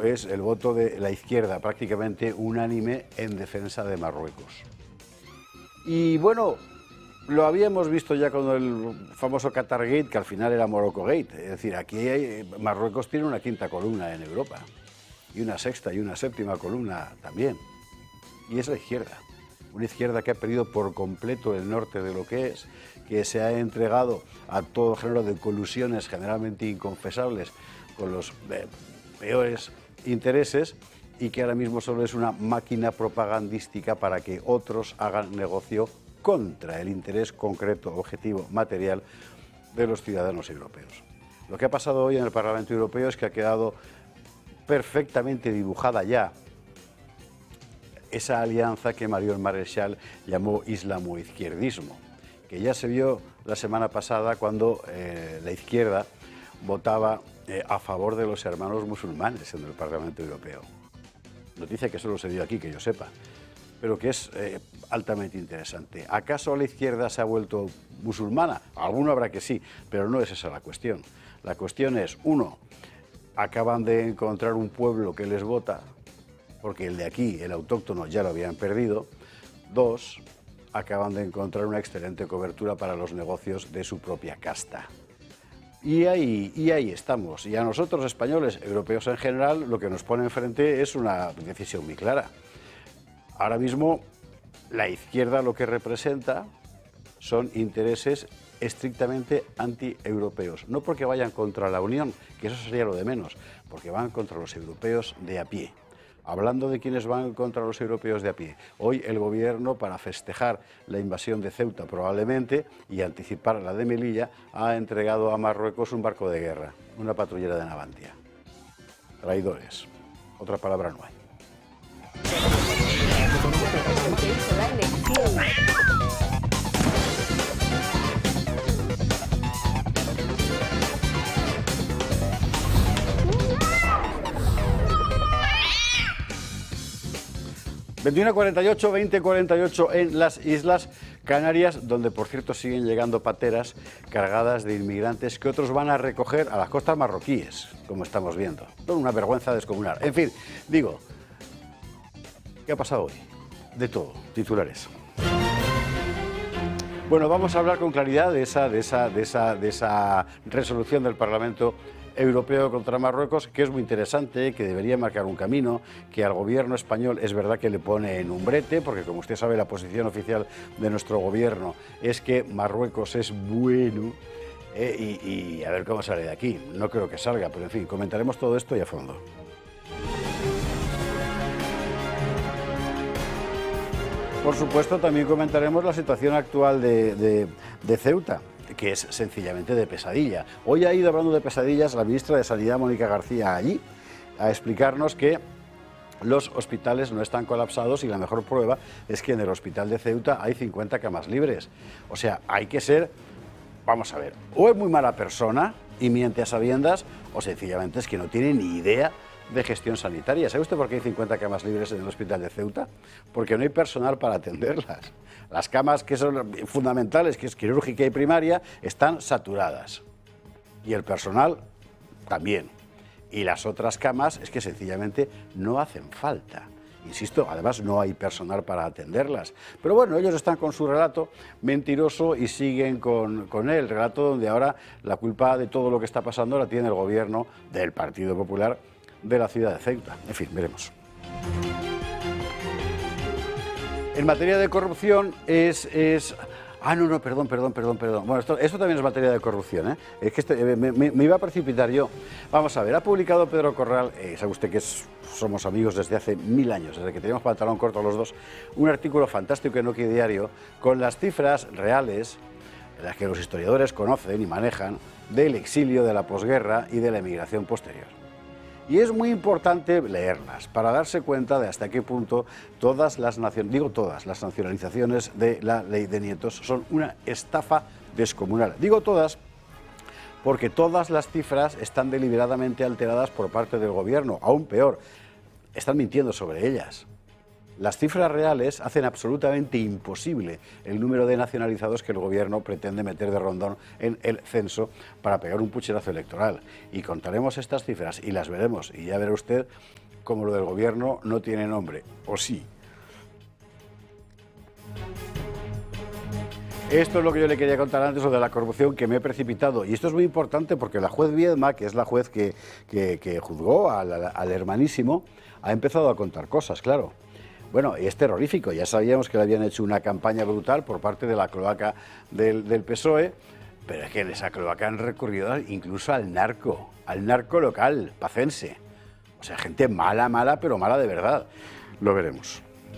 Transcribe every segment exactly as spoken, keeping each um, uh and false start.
es el voto de la izquierda, prácticamente unánime en defensa de Marruecos. Y bueno, lo habíamos visto ya con el famoso Qatargate, que al final era Morocco-gate. Es decir, aquí hay, Marruecos tiene una quinta columna en Europa, y una sexta y una séptima columna también. Y es la izquierda. Una izquierda que ha perdido por completo el norte de lo que es, que se ha entregado a todo género de colusiones generalmente inconfesables con los eh, peores intereses, y que ahora mismo solo es una máquina propagandística para que otros hagan negocio contra el interés concreto, objetivo, material de los ciudadanos europeos. Lo que ha pasado hoy en el Parlamento Europeo es que ha quedado perfectamente dibujada ya esa alianza que Marion Maréchal llamó islamo-izquierdismo, que ya se vio la semana pasada cuando eh, la izquierda votaba eh, a favor de los hermanos musulmanes en el Parlamento Europeo. Noticia que solo se dio aquí, que yo sepa, pero que es eh, altamente interesante. ¿Acaso la izquierda se ha vuelto musulmana? Alguno habrá que sí, pero no es esa la cuestión. La cuestión es, uno, acaban de encontrar un pueblo que les vota, porque el de aquí, el autóctono, ya lo habían perdido. Dos, acaban de encontrar una excelente cobertura para los negocios de su propia casta. Y ahí, y ahí estamos. Y a nosotros, españoles, europeos en general, lo que nos pone enfrente es una decisión muy clara. Ahora mismo, la izquierda lo que representa son intereses estrictamente anti-europeos. No porque vayan contra la Unión, que eso sería lo de menos, porque van contra los europeos de a pie. Hablando de quienes van contra los europeos de a pie, hoy el gobierno, para festejar la invasión de Ceuta probablemente y anticipar la de Melilla, ha entregado a Marruecos un barco de guerra, una patrullera de Navantia. Traidores. Otra palabra no hay. veintiuno cuarenta y ocho, veinte cuarenta y ocho en las Islas Canarias, donde por cierto siguen llegando pateras cargadas de inmigrantes que otros van a recoger a las costas marroquíes, como estamos viendo. Son una vergüenza descomunal. En fin, digo, ¿qué ha pasado hoy? De todo, titulares. Bueno, vamos a hablar con claridad de esa, de esa, de esa, de esa resolución del Parlamento Europeo contra Marruecos, que es muy interesante, que debería marcar un camino, que al gobierno español es verdad que le pone en un brete, porque como usted sabe, la posición oficial de nuestro gobierno es que Marruecos es bueno, eh, y, y a ver cómo sale de aquí. No creo que salga, pero en fin, comentaremos todo esto y a fondo. Por supuesto, también comentaremos la situación actual de, de, de Ceuta, que es sencillamente de pesadilla. Hoy ha ido hablando de pesadillas la ministra de Sanidad, Mónica García, allí, a explicarnos que los hospitales no están colapsados y la mejor prueba es que en el hospital de Ceuta hay cincuenta camas libres. O sea, hay que ser, vamos a ver, o es muy mala persona y miente a sabiendas, o sencillamente es que no tiene ni idea de gestión sanitaria. ¿Sabe usted por qué hay cincuenta camas libres en el hospital de Ceuta? Porque no hay personal para atenderlas. Las camas que son fundamentales, que es quirúrgica y primaria, están saturadas. Y el personal también. Y las otras camas es que sencillamente no hacen falta. Insisto, además no hay personal para atenderlas. Pero bueno, ellos están con su relato mentiroso y siguen con, con él, relato donde ahora la culpa de todo lo que está pasando la tiene el gobierno del Partido Popular de la ciudad de Ceuta. En fin, veremos. En materia de corrupción es... es... Ah, no, no, perdón, perdón, perdón, perdón. Bueno, esto, esto también es materia de corrupción, ¿eh? Es que este, me, me, me iba a precipitar yo. Vamos a ver, ha publicado Pedro Corral, eh, sabe usted que es, somos amigos desde hace mil años, desde que teníamos pantalón corto los dos, un artículo fantástico en Nokia Diario con las cifras reales, las que los historiadores conocen y manejan, del exilio, de la posguerra y de la emigración posterior. Y es muy importante leerlas para darse cuenta de hasta qué punto todas las naciones, digo todas, las nacionalizaciones de la ley de nietos son una estafa descomunal. Digo todas porque todas las cifras están deliberadamente alteradas por parte del gobierno, aún peor, están mintiendo sobre ellas. Las cifras reales hacen absolutamente imposible el número de nacionalizados que el gobierno pretende meter de rondón en el censo para pegar un pucherazo electoral. Y contaremos estas cifras y las veremos, y ya verá usted cómo lo del gobierno no tiene nombre, o sí. Esto es lo que yo le quería contar antes, lo de la corrupción, que me he precipitado. Y esto es muy importante porque la juez Viedma, que es la juez que, que, que juzgó al, al hermanísimo, ha empezado a contar cosas, claro. Bueno, y es terrorífico. Ya sabíamos que le habían hecho una campaña brutal por parte de la cloaca del, del P S O E, pero es que en esa cloaca han recurrido incluso al narco, al narco local, pacense. O sea, gente mala, mala, pero mala de verdad. Lo veremos.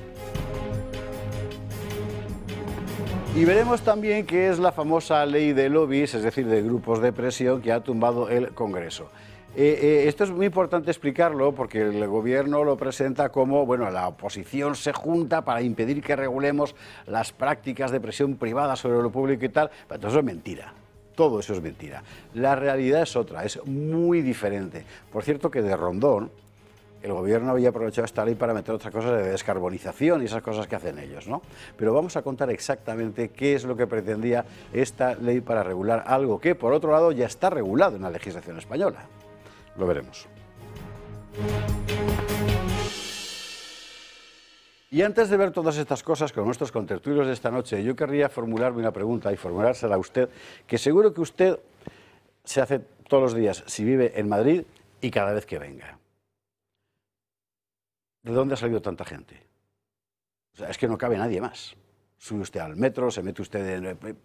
Y veremos también qué es la famosa ley de lobbies, es decir, de grupos de presión que ha tumbado el Congreso. Eh, eh, esto es muy importante explicarlo porque el gobierno lo presenta como, bueno, la oposición se junta para impedir que regulemos las prácticas de presión privada sobre lo público y tal, pero todo eso es mentira. Todo eso es mentira. La realidad es otra, es muy diferente. Por cierto que de Rondón, el gobierno había aprovechado esta ley para meter otras cosas de descarbonización y esas cosas que hacen ellos, ¿no? Pero vamos a contar exactamente qué es lo que pretendía esta ley para regular algo que, por otro lado, ya está regulado en la legislación española. Lo veremos. Y antes de ver todas estas cosas con nuestros contertulios de esta noche, yo querría formularme una pregunta y formulársela a usted, que seguro que usted se hace todos los días si vive en Madrid y cada vez que venga. ¿De dónde ha salido tanta gente? O sea, es que no cabe nadie más. Sube usted al metro, se mete usted en...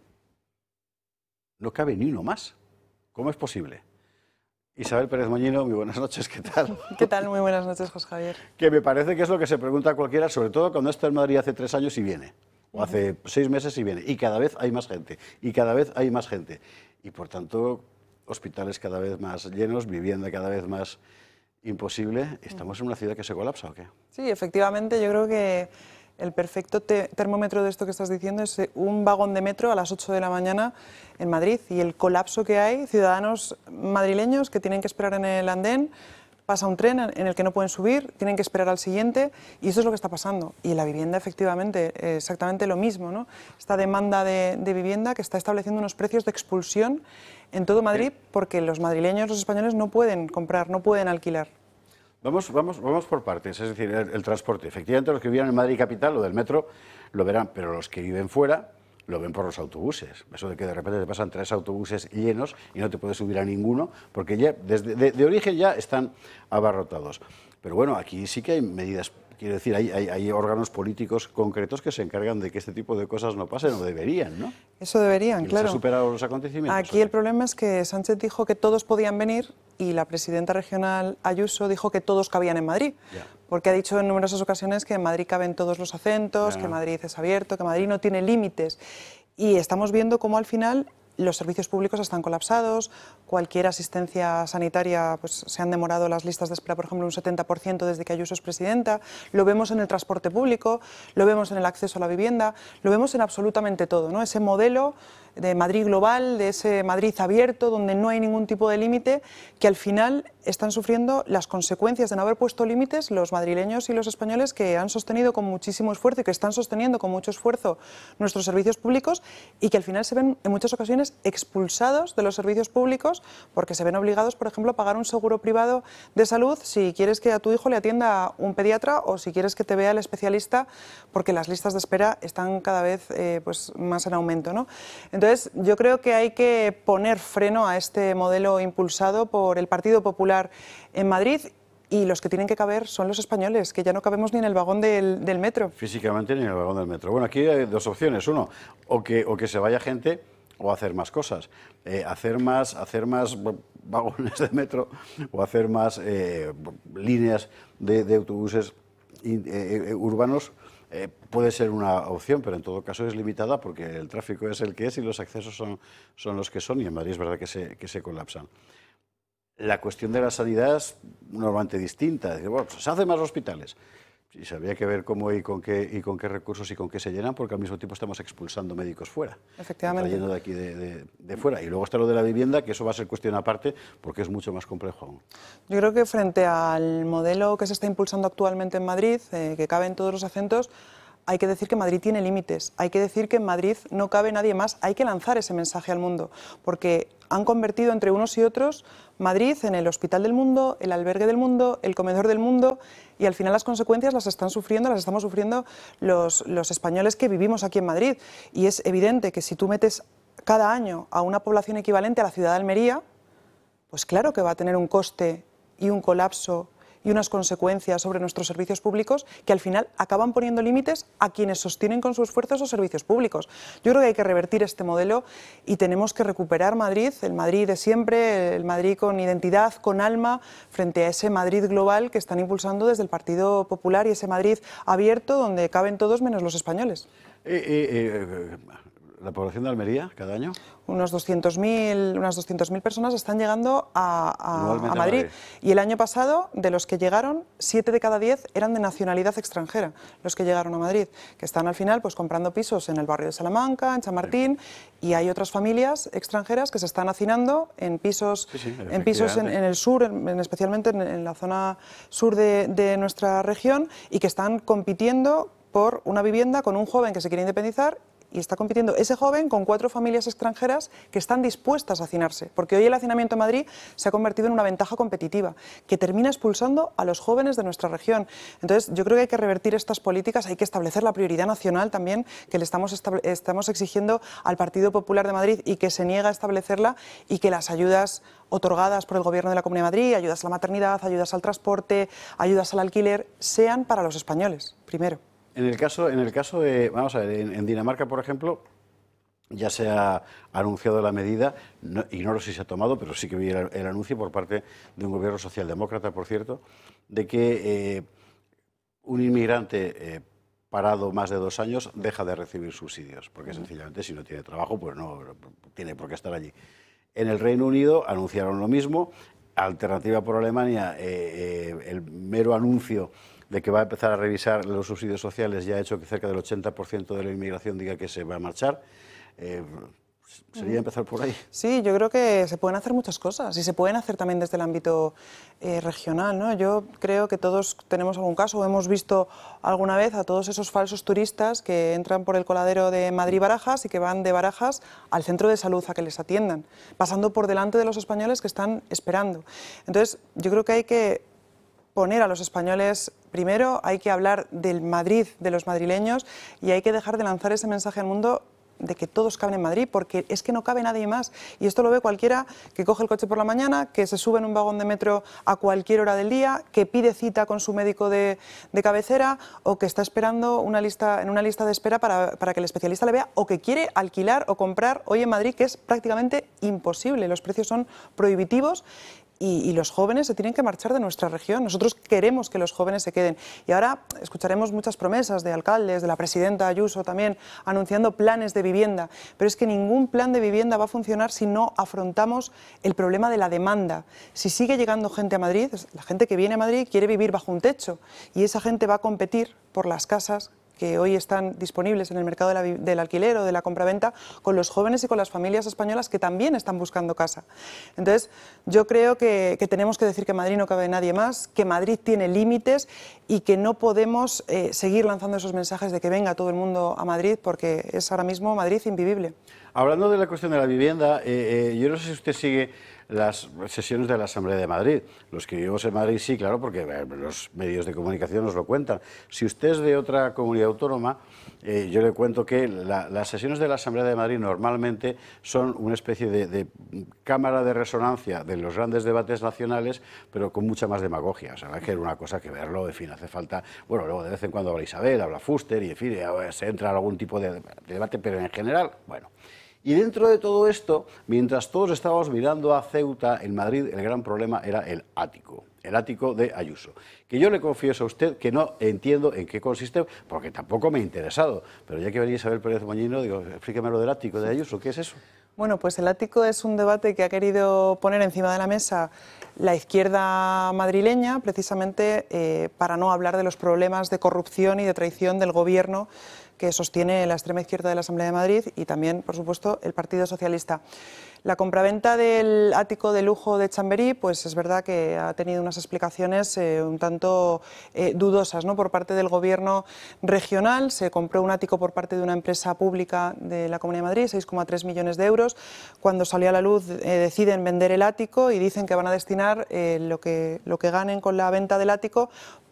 No cabe ni uno más. ¿Cómo es posible? Isabel Pérez Moñino, muy buenas noches, ¿qué tal? ¿Qué tal? Muy buenas noches, José Javier. Que me parece que es lo que se pregunta cualquiera, sobre todo cuando está en Madrid hace tres años y viene, o hace seis meses y viene, y cada vez hay más gente, y cada vez hay más gente. Y por tanto, hospitales cada vez más llenos, vivienda cada vez más imposible. ¿Estamos en una ciudad que se colapsa o qué? Sí, efectivamente, yo creo que el perfecto te termómetro de esto que estás diciendo es un vagón de metro a las ocho de la mañana en Madrid y el colapso que hay, ciudadanos madrileños que tienen que esperar en el andén, pasa un tren en el que no pueden subir, tienen que esperar al siguiente y eso es lo que está pasando. Y en la vivienda, efectivamente, exactamente lo mismo, ¿no? Esta demanda de, de vivienda que está estableciendo unos precios de expulsión en todo Madrid porque los madrileños, los españoles, no pueden comprar, no pueden alquilar. Vamos, vamos, vamos por partes, es decir, el, el transporte. Efectivamente, los que viven en Madrid capital, lo del metro, lo verán, pero los que viven fuera lo ven por los autobuses. Eso de que de repente te pasan tres autobuses llenos y no te puedes subir a ninguno, porque ya desde de, de origen ya están abarrotados. Pero bueno, aquí sí que hay medidas, quiero decir, hay, hay, hay órganos políticos concretos que se encargan de que este tipo de cosas no pasen, o deberían, ¿no? Eso deberían, claro. ¿Se han superado los acontecimientos? Aquí el problema es que Sánchez dijo que todos podían venir y la presidenta regional Ayuso dijo que todos cabían en Madrid. Ya. Porque ha dicho en numerosas ocasiones que en Madrid caben todos los acentos, ya. que Madrid es abierto, que Madrid no tiene límites. Y estamos viendo cómo al final los servicios públicos están colapsados, cualquier asistencia sanitaria, pues se han demorado las listas de espera, por ejemplo, un setenta por ciento desde que Ayuso es presidenta, lo vemos en el transporte público, lo vemos en el acceso a la vivienda, lo vemos en absolutamente todo, ¿no? Ese modelo de Madrid global, de ese Madrid abierto, donde no hay ningún tipo de límite, que al final están sufriendo las consecuencias de no haber puesto límites los madrileños y los españoles que han sostenido con muchísimo esfuerzo y que están sosteniendo con mucho esfuerzo nuestros servicios públicos y que al final se ven en muchas ocasiones expulsados de los servicios públicos porque se ven obligados, por ejemplo, a pagar un seguro privado de salud si quieres que a tu hijo le atienda un pediatra o si quieres que te vea el especialista porque las listas de espera están cada vez eh, pues, más en aumento, ¿no? Entonces, yo creo que hay que poner freno a este modelo impulsado por el Partido Popular en Madrid y los que tienen que caber son los españoles, que ya no cabemos ni en el vagón del, del metro. Físicamente ni en el vagón del metro. Bueno, aquí hay dos opciones. Uno, o que, o que se vaya gente o hacer más cosas. Eh, hacer más, hacer más vagones de metro o hacer más eh, líneas de, de autobuses eh, urbanos. Eh, puede ser una opción, pero en todo caso es limitada porque el tráfico es el que es y los accesos son, son los que son y en Madrid es verdad que se, que se colapsan. La cuestión de la sanidad es normalmente distinta. Dice, bueno, pues se hacen más hospitales. Y se habría que ver cómo y con qué y con qué recursos y con qué se llenan, porque al mismo tiempo estamos expulsando médicos fuera. Efectivamente. Trayendo de aquí de, de, de fuera. Y luego está lo de la vivienda, que eso va a ser cuestión aparte, porque es mucho más complejo aún. Yo creo que frente al modelo que se está impulsando actualmente en Madrid, eh, que cabe en todos los acentos, hay que decir que Madrid tiene límites, hay que decir que en Madrid no cabe nadie más, hay que lanzar ese mensaje al mundo, porque han convertido entre unos y otros Madrid en el hospital del mundo, el albergue del mundo, el comedor del mundo, y al final las consecuencias las están sufriendo, las estamos sufriendo los, los españoles que vivimos aquí en Madrid. Y es evidente que si tú metes cada año a una población equivalente a la ciudad de Almería, pues claro que va a tener un coste y un colapso y unas consecuencias sobre nuestros servicios públicos que al final acaban poniendo límites a quienes sostienen con su esfuerzo esos servicios públicos. Yo creo que hay que revertir este modelo y tenemos que recuperar Madrid, el Madrid de siempre, el Madrid con identidad, con alma, frente a ese Madrid global que están impulsando desde el Partido Popular y ese Madrid abierto donde caben todos menos los españoles. Eh, eh, eh, ¿La población de Almería cada año? Unos doscientos mil, unas doscientas mil personas están llegando a, a, a Madrid. Madrid. Y el año pasado, de los que llegaron, siete de cada diez eran de nacionalidad extranjera, los que llegaron a Madrid, que están al final pues comprando pisos en el barrio de Salamanca, en Chamartín, sí. Y hay otras familias extranjeras que se están hacinando en pisos, sí, sí, en, pisos en, en el sur, en, en, especialmente en, en la zona sur de, de nuestra región, y que están compitiendo por una vivienda con un joven que se quiere independizar. Y está compitiendo ese joven con cuatro familias extranjeras que están dispuestas a hacinarse, porque hoy el hacinamiento en Madrid se ha convertido en una ventaja competitiva que termina expulsando a los jóvenes de nuestra región. Entonces, yo creo que hay que revertir estas políticas, hay que establecer la prioridad nacional también que le estamos, estamos exigiendo al Partido Popular de Madrid y que se niega a establecerla, y que las ayudas otorgadas por el Gobierno de la Comunidad de Madrid, ayudas a la maternidad, ayudas al transporte, ayudas al alquiler, sean para los españoles, primero. En el caso, en el caso de, vamos a ver, en, en Dinamarca, por ejemplo, ya se ha anunciado la medida, no, ignoro si se ha tomado, pero sí que vi el, el anuncio por parte de un gobierno socialdemócrata, por cierto, de que eh, un inmigrante eh, parado más de dos años deja de recibir subsidios, porque sencillamente si no tiene trabajo, pues no tiene por qué estar allí. En el Reino Unido anunciaron lo mismo, alternativa por Alemania, eh, eh, el mero anuncio de que va a empezar a revisar los subsidios sociales ya ha hecho que cerca del ochenta por ciento de la inmigración diga que se va a marchar. Eh, ¿Sería empezar por ahí? Sí, yo creo que se pueden hacer muchas cosas y se pueden hacer también desde el ámbito eh, regional, ¿no? Yo creo que todos tenemos algún caso o hemos visto alguna vez a todos esos falsos turistas que entran por el coladero de Madrid-Barajas y que van de Barajas al centro de salud a que les atiendan, pasando por delante de los españoles que están esperando. Entonces, yo creo que hay que poner a los españoles primero, hay que hablar del Madrid, de los madrileños, y hay que dejar de lanzar ese mensaje al mundo de que todos caben en Madrid, porque es que no cabe nadie más. Y esto lo ve cualquiera que coge el coche por la mañana, que se sube en un vagón de metro a cualquier hora del día, que pide cita con su médico de, de cabecera, o que está esperando una lista, en una lista de espera para, para que el especialista le vea, o que quiere alquilar o comprar hoy en Madrid, que es prácticamente imposible. Los precios son prohibitivos. Y, y los jóvenes se tienen que marchar de nuestra región. Nosotros queremos que los jóvenes se queden. Y ahora escucharemos muchas promesas de alcaldes, de la presidenta Ayuso también, anunciando planes de vivienda. Pero es que ningún plan de vivienda va a funcionar si no afrontamos el problema de la demanda. Si sigue llegando gente a Madrid, la gente que viene a Madrid quiere vivir bajo un techo. Y esa gente va a competir por las casas que hoy están disponibles en el mercado de la, del alquiler o de la compraventa, con los jóvenes y con las familias españolas que también están buscando casa. Entonces, yo creo que, que tenemos que decir que en Madrid no cabe nadie más, que Madrid tiene límites y que no podemos eh, seguir lanzando esos mensajes de que venga todo el mundo a Madrid, porque es ahora mismo Madrid invivible. Hablando de la cuestión de la vivienda, eh, eh, yo no sé si usted sigue las sesiones de la Asamblea de Madrid. Los que vivimos en Madrid sí, claro, porque eh, los medios de comunicación nos lo cuentan. Si usted es de otra comunidad autónoma, eh, yo le cuento que la, las sesiones de la Asamblea de Madrid normalmente son una especie de, de cámara de resonancia de los grandes debates nacionales, pero con mucha más demagogia. O sea, hay que una cosa que verlo, en fin, hace falta... Bueno, luego de vez en cuando habla Isabel, habla Fuster, y en fin, se entra en algún tipo de, de debate, pero en general, bueno... Y dentro de todo esto, mientras todos estábamos mirando a Ceuta, en Madrid el gran problema era el ático, el ático de Ayuso, que yo le confieso a usted que no entiendo en qué consiste, porque tampoco me ha interesado, pero ya que venía Isabel Pérez Moñino, digo, explíqueme lo del ático de Ayuso, ¿qué es eso? Bueno, pues el ático es un debate que ha querido poner encima de la mesa la izquierda madrileña, precisamente eh, para no hablar de los problemas de corrupción y de traición del gobierno que sostiene la extrema izquierda de la Asamblea de Madrid y también, por supuesto, el Partido Socialista. La compraventa del ático de lujo de Chamberí, pues es verdad que ha tenido unas explicaciones eh, un tanto eh, dudosas, ¿no? Por parte del gobierno regional. Se compró un ático por parte de una empresa pública de la Comunidad de Madrid, seis coma tres millones de euros. Cuando salió a la luz eh, deciden vender el ático y dicen que van a destinar eh, lo que, lo que ganen con la venta del ático